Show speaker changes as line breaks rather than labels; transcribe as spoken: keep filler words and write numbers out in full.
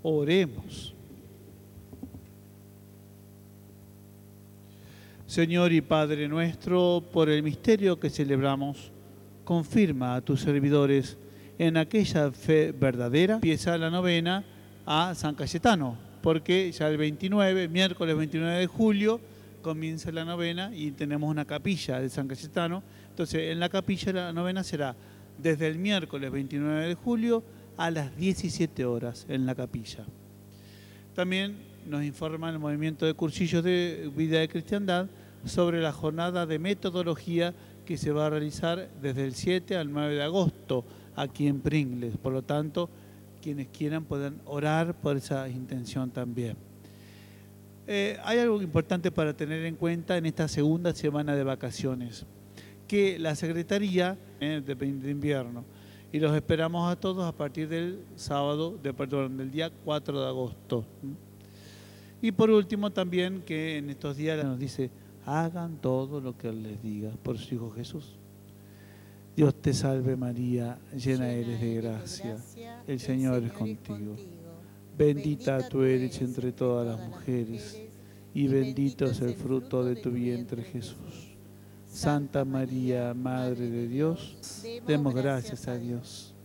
Oremos. Señor y Padre nuestro, por el misterio que celebramos, confirma a tus servidores en aquella fe verdadera. Empieza la novena a San Cayetano, porque ya el veintinueve, miércoles veintinueve de julio, comienza la novena y tenemos una capilla de San Cayetano. Entonces, en la capilla la novena será desde el miércoles veintinueve de julio a las diecisiete horas en la capilla. También nos informa el movimiento de cursillos de vida de cristiandad sobre la jornada de metodología que se va a realizar desde el siete al nueve de agosto aquí en Pringles. Por lo tanto, quienes quieran pueden orar por esa intención también. Eh, hay algo importante para tener en cuenta en esta segunda semana de vacaciones, que la Secretaría eh, de, de invierno, y los esperamos a todos a partir del sábado, de, perdón, del día cuatro de agosto. Y por último también que en estos días nos dice, hagan todo lo que Él les diga por su Hijo Jesús. Dios te salve María, llena eres de gracia, el Señor es contigo. Bendita tú eres entre todas las mujeres, y bendito es el fruto de tu vientre Jesús. Santa María, Madre de Dios, demos gracias a Dios.